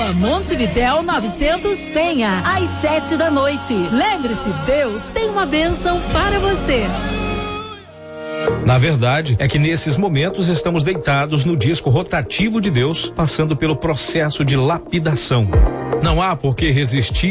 Rua Montevidéu 900 Penha, às 7 da noite. Lembre-se, Deus tem uma bênção para você. Na verdade, é que nesses momentos estamos deitados no disco rotativo de Deus, passando pelo processo de lapidação. Não há por que resistir